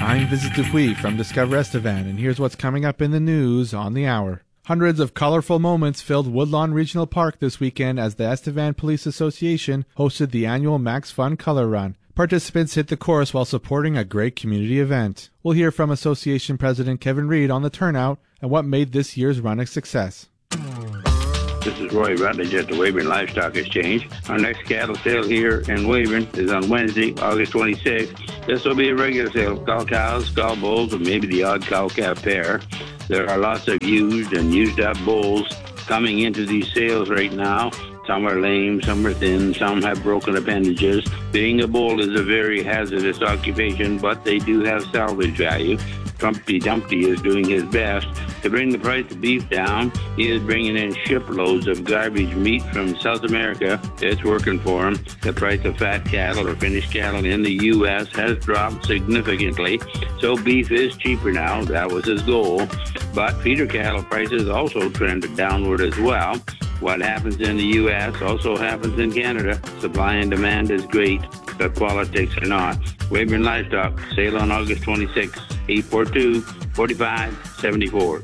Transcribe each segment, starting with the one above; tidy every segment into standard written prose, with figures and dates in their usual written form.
I'm Visit Dupuis from Discover Estevan, and here's what's coming up in the news on the hour. Hundreds of colorful moments filled Woodlawn Regional Park this weekend as the Estevan Police Association hosted the annual Max Fun Color Run. Participants hit the course while supporting a great community event. We'll hear from Association President Kevin Reed on the turnout and what made this year's run a success. This is Roy Rutledge at the Weyburn Livestock Exchange. Our next cattle sale here in Weyburn is on Wednesday, August 26th. This will be a regular sale of cow cows, cow bulls, and maybe the odd cow-calf pair. There are lots of used and used-up bulls coming into these sales right now. Some are lame, some are thin, some have broken appendages. Being a bull is a very hazardous occupation, but they do have salvage value. Trumpy Dumpty is doing his best to bring the price of beef down. He is bringing in shiploads of garbage meat from South America. It's working for him. The price of fat cattle or finished cattle in the U.S. has dropped significantly, so beef is cheaper now. That was his goal. But feeder cattle prices also trended downward as well. What happens in the U.S. also happens in Canada. Supply and demand is great, but politics are not. Weyburn Livestock, sale on August 26th, 842-4574.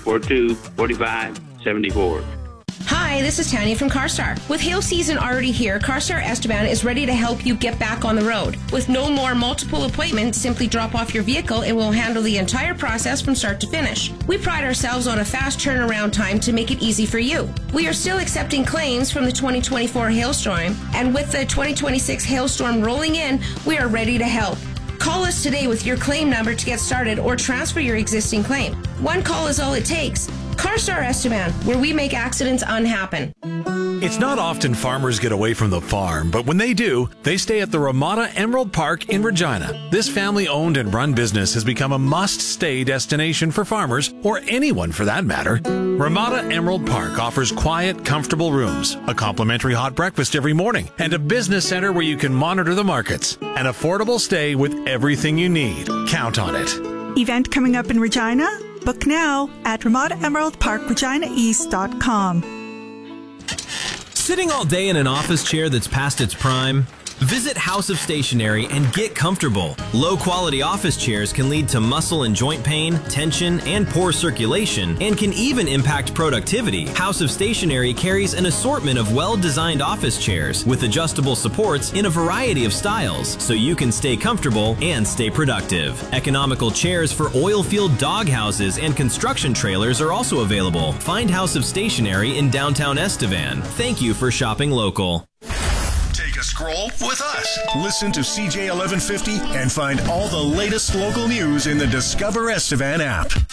842-4574. Hi, this is Tanya from CarStar. With hail season already here, CarStar Estevan is ready to help you get back on the road. With no more multiple appointments, simply drop off your vehicle and we'll handle the entire process from start to finish. We pride ourselves on a fast turnaround time to make it easy for you. We are still accepting claims from the 2024 hailstorm, and with the 2026 hailstorm rolling in, we are ready to help. Call us today with your claim number to get started or transfer your existing claim. One call is all it takes. CarStar Estevan, where we make accidents unhappen. It's not often farmers get away from the farm, but when they do, they stay at the Ramada Emerald Park in Regina. This family-owned and run business has become a must-stay destination for farmers, or anyone for that matter. Ramada Emerald Park offers quiet, comfortable rooms, a complimentary hot breakfast every morning, and a business center where you can monitor the markets. An affordable stay with everything you need. Count on it. Event coming up in Regina? Book now at RamadaEmeraldParkReginaEast.com. Sitting all day in an office chair that's past its prime? Visit House of Stationery and get comfortable. Low-quality office chairs can lead to muscle and joint pain, tension, and poor circulation, and can even impact productivity. House of Stationery carries an assortment of well-designed office chairs with adjustable supports in a variety of styles, so you can stay comfortable and stay productive. Economical chairs for oil-field doghouses and construction trailers are also available. Find House of Stationery in downtown Estevan. Thank you for shopping local. Take a scroll with us. Listen to CJ 1150 and find all the latest local news in the Discover Estevan app.